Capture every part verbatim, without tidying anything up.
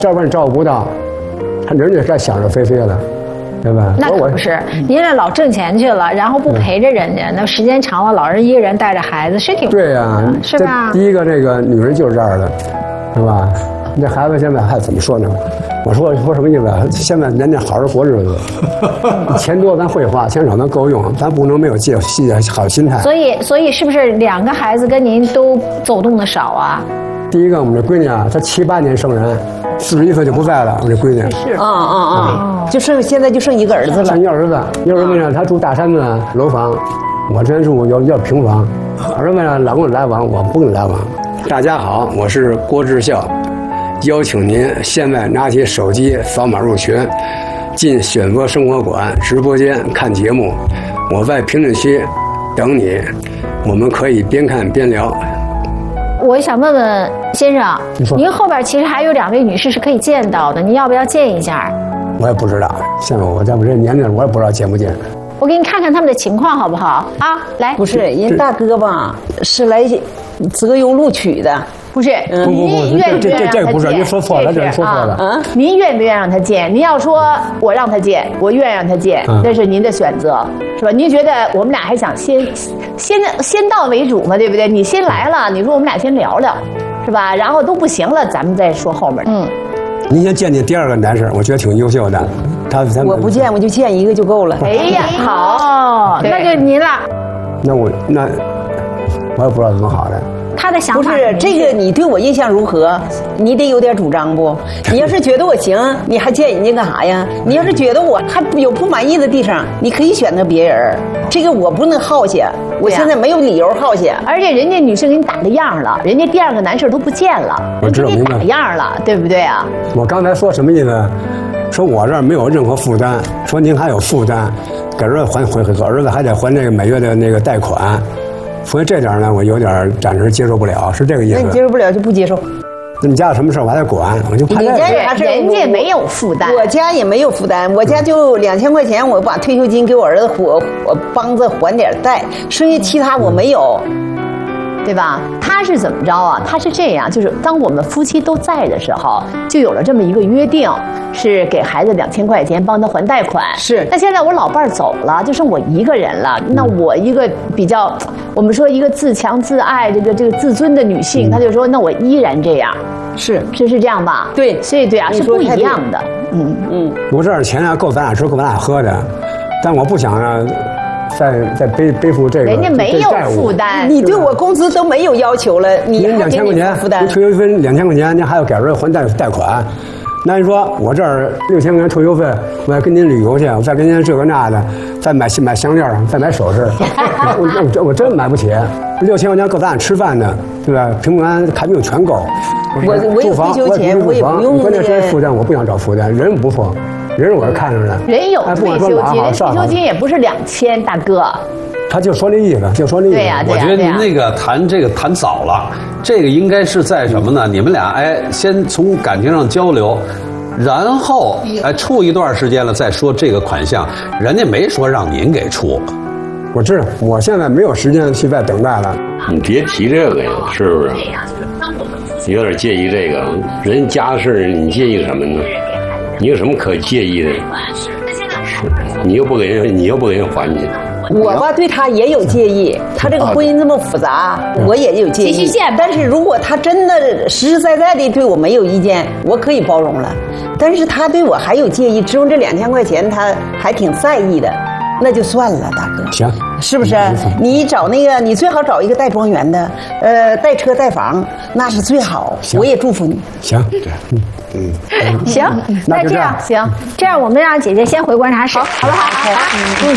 这边照顾不到，他人家该想着飞飞了，对吧？ 那可不是，您这老挣钱去了，然后不陪着人家，那时间长了，老人一个人带着孩子是挺对呀、啊， 是吧？ 第一个这个女人就是这样的，是吧？这孩子现在还怎么说呢？我说说什么意思？现在人家好好过日子，钱多咱会花，钱少咱够用，咱不能没有借细好心态。 所以，所以是不是两个孩子跟您都走动的少啊？ 第一个，我们这闺女啊，她七八年生人，四十一岁就不在了。我这闺女是啊啊啊，就剩现在就剩一个儿子了。 剩一儿子，一儿子呢，他住大山子楼房，我这住要要平房。儿子呢，老跟我来往，我不跟你来往。大家好，我是郭志孝。邀请您现在拿起手机扫码入群，进选择生活馆直播间看节目。我在评论区等你，我们可以边看边聊。 我想问问先生，您后边其实还有两位女士是可以见到的，您要不要见一下？ 我也不知道，像我在我这年龄，我也不知道见不见。 我给你看看他们的情况好不好啊？来， 不是人大哥吧，是来择优录取的。 不是， 不不不，这这这这个不是，您说错了，这是说错了。 啊，您愿不愿意让他见？您要说我让他见，我愿意让他见，那是您的选择，是吧？您觉得我们俩还想先先先到为主嘛，对不对？你先来了，你说我们俩先聊聊，是吧？然后都不行了，咱们再说后面。嗯， 您先见见第二个男士，我觉得挺优秀的。他他我不见，我就见一个就够了。 哎呀，好， 那就您了。 那我那我也不知道怎么好的。 他的想法不是这个，你对我印象如何？你得有点主张不？你要是觉得我行，你还见人家干啥呀？你要是觉得我还有不满意的地方，你可以选择别人。这个我不能耗下，我现在没有理由耗下。 而且人家女生给你打了样了，人家第二个男士都不见了， 我知道人家打样了，对不对啊？ 我刚才说什么意思？说我这儿没有任何负担，说您还有负担，给儿子还还给儿子还得还这个每月的那个贷款。所以这点呢，我有点暂时接受不了，是这个意思。 那你接受不了就不接受。 那你家有什么事我还得管，我就怕。 你家有啥事人家没有负担， 我家也没有负担，我家就两千块钱，我把退休金给我儿子我我帮着还点贷，剩下其他我没有。 对吧？他是怎么着啊？他是这样，就是当我们夫妻都在的时候，就有了这么一个约定，是给孩子两千块钱帮他还贷款。 是。 那现在我老伴儿走了，就剩我一个人了。那我一个比较，我们说一个自强自爱、这个这个自尊的女性，她就说，那我依然这样。 是， 是是这样吧？ 对， 所以对啊，是不一样的。嗯嗯。 我这点钱啊，够咱俩吃，够咱俩喝的，但我不想呢。再再背背负这个， 人家没有负担， 你对我工资都没有要求了，你两千块钱负担， 退休费两千块钱，您还要给儿子还贷贷款，那你说我这儿六千块钱退休费，我再跟您旅游去，我再跟您这个那的，再买买项链，再买首饰，我我我真买不起，六千块钱够咱俩吃饭的，对吧？平平安安看病全够。 我我有退休钱，我也不用。 关键是负担，我不想找负担，人不错。人我是看着的， 人有退休金，退休金也不是两千，大哥。 他就说那意思，就说那意思。 对呀， 我觉得您那个谈这个谈早了，这个应该是在什么呢？你们俩哎，先从感情上交流，然后哎处一段时间了再说这个款项，人家没说让您给出。 我知道，我现在没有时间去再等待了。 你别提这个呀，是不是？你有点介意这个，人家事你介意什么呢？你有什么可介意的？你又不给人，你又不给人还去。 我吧对他也有介意，他这个婚姻这么复杂，我也有介意。但是如果他真的实实在在的对我没有意见，我可以包容了。但是他对我还有介意，只有这两千块钱他还挺在意的，那就算了，大哥。 行， 是不是？你找那个，你最好找一个带庄园的，呃，带车带房，那是最好。我也祝福你。 行，对，嗯。 嗯，行，那这样行，这样我们让姐姐先回观察室，好不好？好，嗯。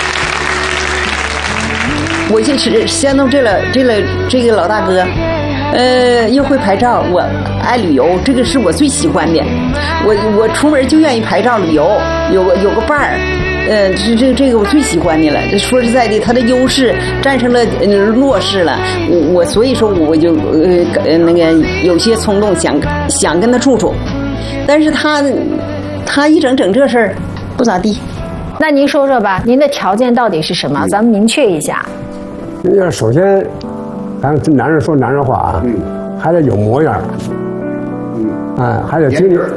我就是相中这了，这了这个老大哥，呃，又会拍照，我爱旅游，这个是我最喜欢的。我我出门就愿意拍照旅游，有个有个伴儿，呃，这这这个我最喜欢的了。这说实在的，他的优势战胜了弱势了。我我所以说我就呃那个有些冲动想想跟他处处，但是他他一整整这事儿不咋地。 那您说说吧，您的条件到底是什么？咱们明确一下。 要首先，咱男人说男人话啊，还得有模样，嗯，哎，还得经济